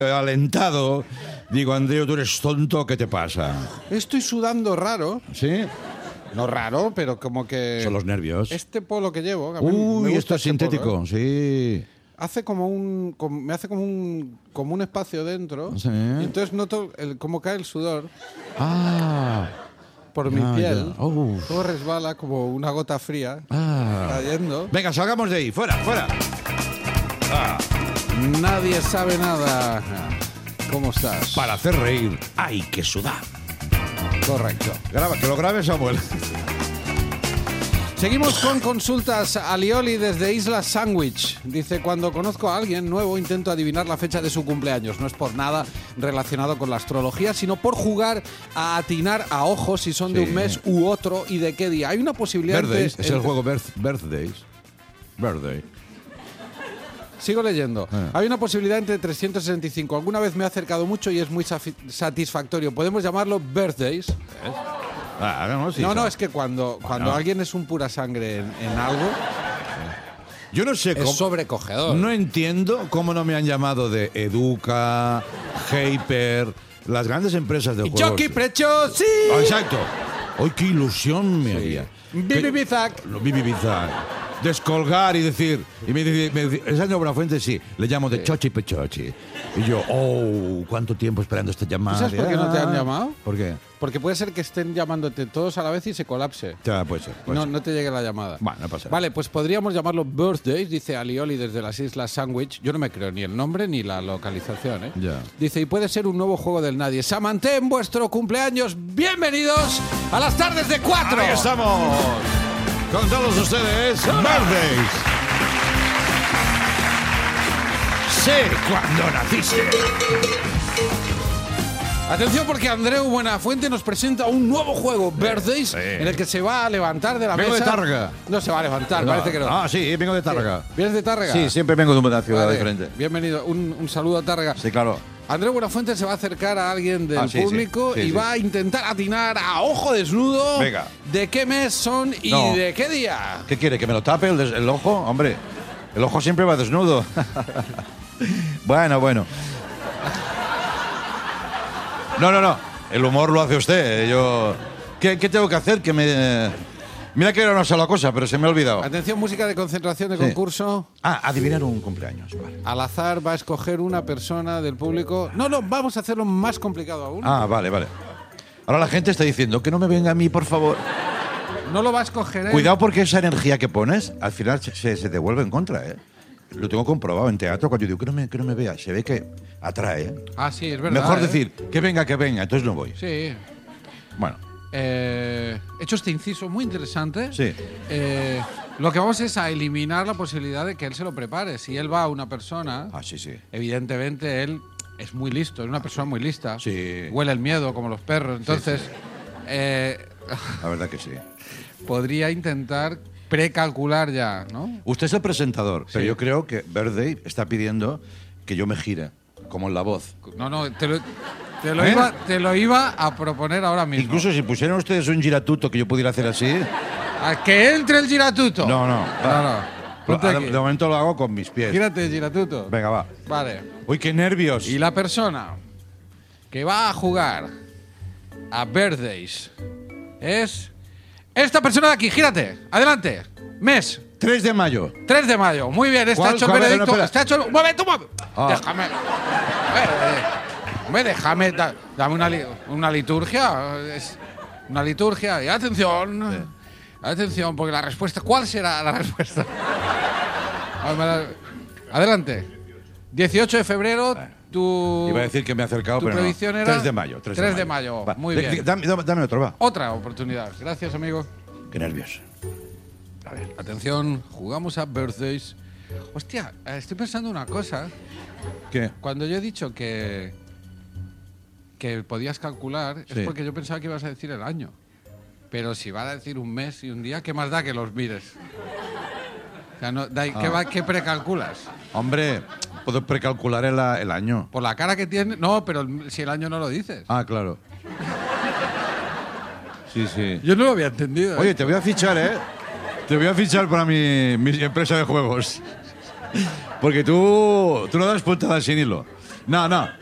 alentado, digo, Andreu, tú eres tonto, ¿qué te pasa? Estoy sudando raro. ¿Sí? No raro, pero como que... Son los nervios. Este polo que llevo... a mí me Uy, gusta esto es este sintético, polo, sí. Hace como un... me hace como un espacio dentro. Sí. Y entonces noto como cae el sudor Ah, por mi piel. ya. Uf. Todo resbala como una gota fría cayendo. Venga, salgamos de ahí, fuera, fuera. Nadie sabe nada. ¿Cómo estás? Para hacer reír hay que sudar. Correcto. Graba, que lo grabe Samuel. Seguimos con consultas. Alioli desde Isla Sandwich. Dice, cuando conozco a alguien nuevo intento adivinar la fecha de su cumpleaños. No es por nada relacionado con la astrología, sino por jugar a atinar a ojos si son de un mes u otro y de qué día. Hay una posibilidad... Birthdays, es el juego Birthdays. Birthday. Sigo leyendo. Hay una posibilidad entre 365. Alguna vez me ha acercado mucho y es muy satisfactorio. Podemos llamarlo birthdays. Sí, No, es que cuando alguien es un pura sangre en algo, yo no sé es cómo. sobrecogedor. No entiendo cómo no me han llamado de Educa, Hyper, las grandes empresas de juegos. ¡Jockey Prechosi! Exacto. Hoy qué ilusión me haría. Bibi Bizak. Bibi Bizak. Descolgar y decir. Y me dice ¿es Andreu Buenafuente? Sí. Le llamo de Chochi Pechochi. Y yo, cuánto tiempo esperando esta llamada. ¿Sabes por qué no te han llamado? ¿Por qué? Porque puede ser que estén llamándote todos a la vez y se colapse. Ya, puede ser. No te llegue la llamada. Bueno, no pasa nada. Vale, pues podríamos llamarlo Birthdays, dice Alioli desde las Islas Sandwich. Yo no me creo ni el nombre ni la localización, ¿eh? Ya. Dice, y puede ser un nuevo juego del nadie. Samanté en vuestro cumpleaños. Bienvenidos a las tardes de 4. Ahí estamos. Con todos ustedes, Birthdays. Sé cuándo naciste. Atención porque Andreu Buenafuente nos presenta un nuevo juego, Birthdays, Sí. en el que se va a levantar de la Vengo mesa. de Tárrega. No se va a levantar, parece que no. Sí, vengo de Tárrega. ¿Vienes de Tárrega? Sí, siempre vengo de una ciudad Vale, diferente. Bienvenido. Un saludo a Tárrega. Sí, claro. Andreu Buenafuente se va a acercar a alguien del Sí, público sí, y sí. va a intentar atinar a ojo desnudo Venga. de qué mes son y No. de qué día. ¿Qué quiere? ¿Que me lo tape el ojo? Hombre, el ojo siempre va desnudo. Bueno. No. El humor lo hace usted. Yo... ¿Qué tengo que hacer? Mira que era una sola cosa, pero se me ha olvidado. Atención, música de concentración de Sí. concurso. Adivinar un cumpleaños. Vale. Al azar va a escoger una persona del público. No, vamos a hacerlo más complicado aún. Vale. Ahora la gente está diciendo que no me venga a mí, por favor. No lo va a escoger él. Cuidado porque esa energía que pones, al final se devuelve en contra, ¿eh? Lo tengo comprobado en teatro cuando yo digo que no me vea. Se ve que atrae, ¿eh? Sí, es verdad. Mejor ¿eh? decir, que venga, entonces no voy. Sí. Bueno, He hecho este inciso muy interesante. sí. Lo que vamos es a eliminar la posibilidad de que él se lo prepare. Si él va a una persona, Sí. evidentemente él es muy listo, es una persona muy lista. Sí. Huele el miedo como los perros. Entonces, La verdad que sí. podría intentar precalcular ya, ¿no? Usted es el presentador, pero Sí. yo creo que Birthday está pidiendo que yo me gire, como en La Voz. No, te lo ¿Eh? iba a proponer ahora mismo. Incluso si pusieran ustedes un giratuto que yo pudiera hacer así. A que entre el giratuto. No. No. Ponte aquí. De momento lo hago con mis pies. Gírate el giratuto. Venga, va. Vale. Uy, qué nervios. Y la persona que va a jugar a Birthdays es esta persona de aquí. Gírate. Adelante. Mes. 3 de mayo. 3 de mayo. Muy bien. Está ¿Cuál? hecho el A ver, veredicto. no, espera. Está hecho el... Un momento. Ah. Déjame. Déjame. Dame una liturgia. Es una liturgia. Y atención. Atención, porque la respuesta... ¿Cuál será la respuesta? Adelante. 18 de febrero, tu... Iba a decir que me he acercado, tu pero no. predicción era 3 de mayo. 3 de mayo. Va. Muy bien. Dame otro, va. Otra oportunidad. Gracias, amigo. Qué nervios. A ver. Atención, jugamos a Birthdays. Hostia, estoy pensando una cosa. ¿Qué? Cuando yo he dicho que podías calcular, Sí. es porque yo pensaba que ibas a decir el año. Pero si va a decir un mes y un día, ¿qué más da que los mires? O sea, ¿qué precalculas? Hombre, puedo precalcular el año. Por la cara que tiene... No, pero si el año no lo dices. Claro. Sí. Yo no lo había entendido. Oye, te voy a fichar, ¿eh? Te voy a fichar para mi empresa de juegos. Porque tú no das puntadas sin hilo. No, no.